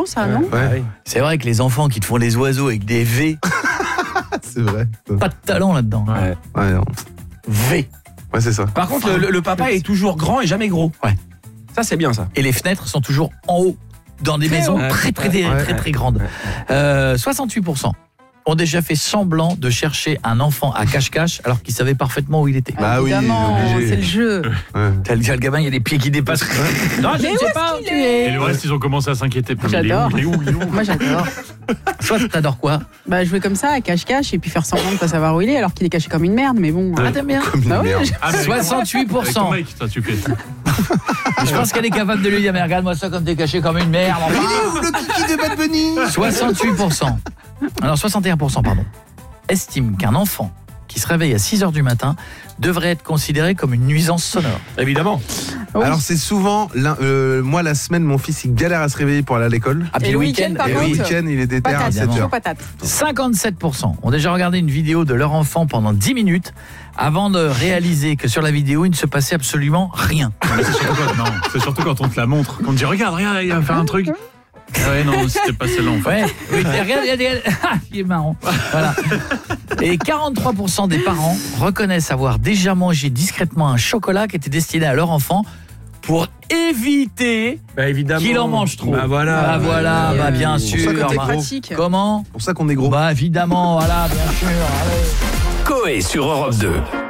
ça, non ? Ouais. C'est vrai que les enfants qui te font les oiseaux avec des V, C'est vrai. pas de talent là-dedans. Ouais, non. V. Ouais, c'est ça. Par contre, le papa est toujours grand et jamais gros. Ouais. Ça, c'est bien, ça. Et les fenêtres sont toujours en haut, dans des maisons haut. très grandes. 68% ont déjà fait semblant de chercher un enfant à cache-cache alors qu'ils savaient parfaiement où il était. Bah oui, Évidemment, obligé. c'est le jeu. Ouais. T'as le gamin, il y a des pieds qui dépassent. Non, je Mais ne où sais est-ce pas où qu'il tu est es. Et le reste, ils ont commencé à s'inquiéter. Il est où, J'adore. il est où, il est où Moi, j'adore. Toi, t'adores quoi? Bah, jouer comme ça, à cache-cache, et puis faire semblant de pas savoir où il est, alors qu'il est caché comme une merde, mais bon. Ah, t'aimes bien? Comme une Bah oui, merde. Ah, mais avec 68%. ton mec, toi, tu fais. Je pense qu'elle est capable de lui dire, mais regarde-moi ça comme t'es caché comme une merde. Il est où le kiki de Bad Bunny? 68%. Alors 61%, pardon. Estiment qu'un enfant qui se réveille à 6h du matin devrait être considéré comme une nuisance sonore. Évidemment. Oui. Alors c'est souvent, moi la semaine, mon fils il galère à se réveiller pour aller à l'école. Ah, puis Et le week-end, par Et le contre, week-end il est déter à patate, 7h. chaud patate. 57% ont déjà regardé une vidéo de leur enfant pendant 10 minutes avant de réaliser que sur la vidéo, il ne se passait absolument rien. C'est surtout quand on te la montre. On te dit, regarde, il va faire un truc. Ah ouais, non, c'était pas celle-là en fait. Ouais, oui, regarde, il est marrant. Voilà. Et 43% des parents reconnaissent avoir déjà mangé discrètement un chocolat qui était destiné à leur enfant pour éviter Bah, évidemment. qu'il en mange trop. Bah, voilà. Ah, voilà, bah, bien pour sûr. ça que t'es Bah, gros. pratique. Comment? C'est pour ça qu'on est gros. Bah évidemment, voilà, bien sûr. Allez. Coé sur Europe 2.